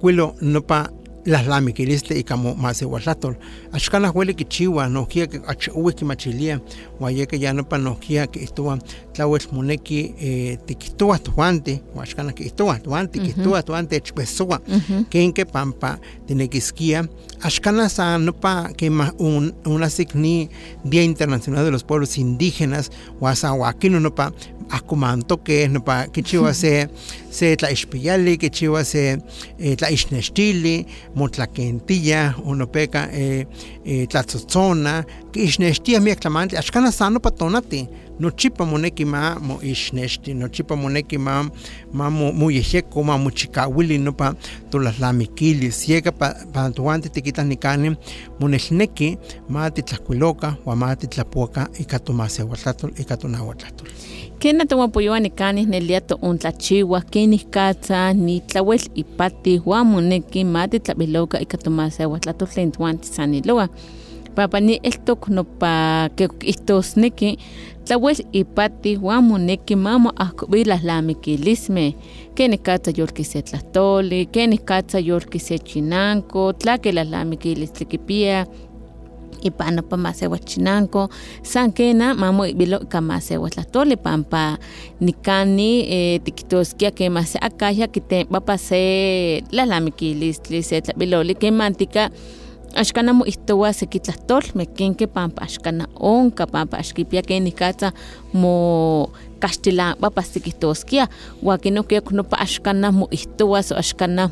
tlahcuilo nopa lahlamiquilistli ika maseuatlahtol. Axkan ahweli kichiua nohkia uwi kimachilia uayeka ya nopa nohkia kihtowa tlauel moneki tikihtowa tohuanti axkan kihtowa tohuanti techpesowa kenke pampa tinekiskia axkan san nopa kema unasik Día Internacional de los Pueblos Indígenas wasa wakino nopa akumantoke nopa kichiua se tlaixpiyali kichiua se tlaixnextili motlakentilla unopeka tlatzotzona kiixnextia miak tlamantli axkan san nopa tonati nochipa moneki ma moixnexti nochipa moneki ma moyehyeko ma mochikawili nopa tolahlamikilis yeka pa tohuanti tikita nikani monelneki ma titlahkuiloka wa ma titlapuaka ika tomaseuatlahtol ika tonahuatlahtol. Kena tomapoyoa nikani neliato untlachiwa kenikatza nitlawel ipati wa moneki ma titlabiloka ika tomaseuatlahtol tlen tohuanti saniloa. Papani eltok nopa kehkihtusneki tlawel ipati wa moneki ma moahkobi lahlamikilismeh kenikatza yolkise tlahtoli, kenikatza yolkise chinanko, tlake lahlamikilistle kipia ipan nopa maseuachinanko san kena mamo ibilo ika maseuatlahtoli pampa nikani tikihtoskia kema se akaya kitempa se lahlamikilistle se tlabiloli kemantika axkan moihtowa seki tlahtolmeh kenke pampa axkan onka pampa axkipia kenikatza mo kaxtilanpa tikihtoskia uan kinohkia nopa axkan moihtowa so axkan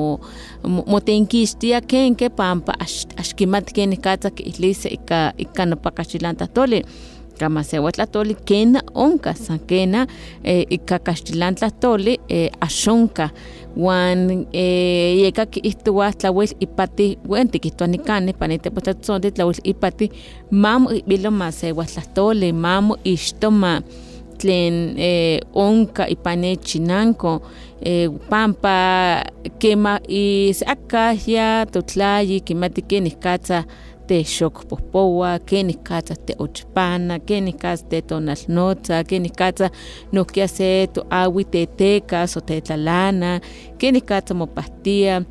motenkixtia kenke pampa axkimati kenikatza kiihlise ika nopa kaxtilantlahtoli kamaseuatlahtoli kena onka san kena ika kaxtilantlahtoli axonka uan yeka kihtowa tlawel ipati wen tikihtowa nikani panitepotlatzonti tlawel ipati mamo ibilo maseuatlahtoli mamo ixtoma tlen onka ipan chinanko pampa kema se akaya totlayi kimati kenikatza texokpohpowa kenikatza teochpana kenikatza tetonalnotza kenikatza nohkia se toawi tetekas o tetlalana kenikatza mopahtia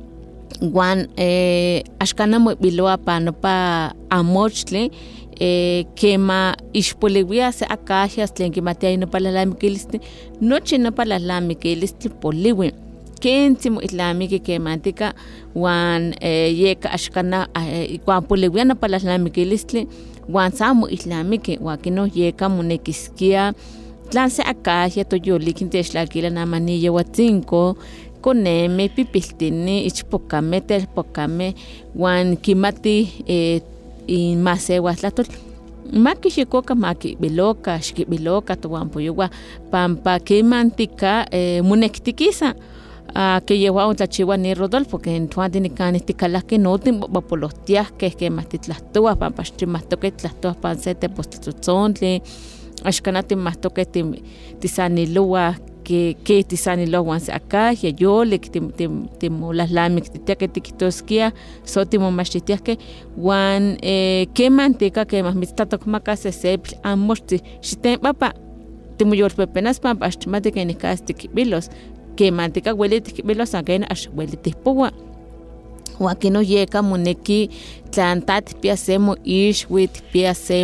uan axkan moibiloa pa nopa amochtli kema ixpoliwia se akayas tlen kimatia nopa lahlamikilistle nochi nopa lahlamikilistle poliwi kentzi moitlamiki kemantika uan yeka axkan uan poliwia nopa lahlamikilistle uan san moitlamiki uan kinoh yeka monekiskia tlan se akaya toyolik techtlalkila namaniyehuatzinko konemi pipiltini ichpokameh telpokameh uan kimati maseuatlahtol makixikoka makibiloka xkibiloka tohuanpoyowa pampa kemantika monektikisa keyewa ontlachiwa ni Rodolfo ken tohuanti nikani tikalahkeh notinpopolojtiahkeh kemah titlahtowa pampa xtimahtoke tlahtowa pan se tepostlatzotzintli axkan timahtoke tisanilowa que tisanilowa uan se akaya yolik timolahlamiktitiahkeh tikihtoskia so timomachtitiahkeh uan kemantika kemah mitztlatokmaka se sepitl amochtli xitenpapa timoyolpepenas pampa axtimati kenikatza tikibilos kemantika ueli tikibilos san ken axueli tihpowa uan kinoh yeka moneki tlan ta tikpia se moixwi tikpia se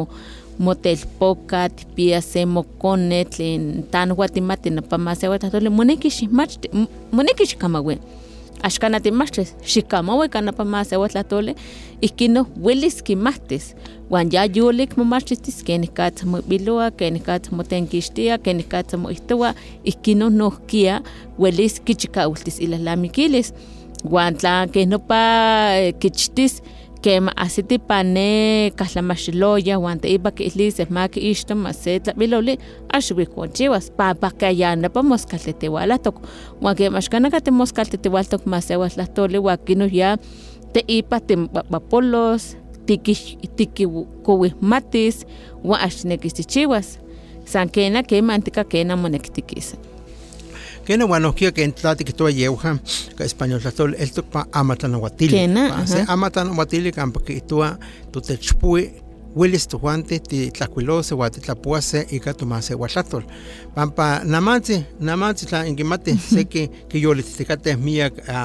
motelpoka tikpia se mokone tlen tanwa timati nopa maseuatlahtoli moneki xihmachti moneki xikamaui axkan timachtis xikamaui ika nopa maseuatlahtoli ihkinoh uelis kimahtis uan ya yolik momachtis kenikatza moibiloa kenikatza motenkixtia kenikatza moihtowa ihkinoh nohkia uelis kichikawiltis ilahlamikilis uan tla keh nopa kichtis kema asiti pane kahlamaxiloya uan teipa kiihliseh ma kiixtoma se tlabiloli axuikonchiwas pampa kaya nopa moskaltitiualahtok uan kema axkan timoskaltitiualtok maseuatlahtoli uan kinoh ya teipa timopahpapolos tikikowihmatis uan axtinekisichiwas san kena kemantika kena monektikisa. Kena uan nohkia ken tla tikihtowa yeuja ka español tlahtoli eltok pa amatlanahuatili. Kena, se amatlanahuatili kampa kihtowa totechpui uelis tohuanti titlahkuilose uan titlapuase ika tomaseuatlahtol. Pampa namantzi tla inkimati seki kiyolittikateh miak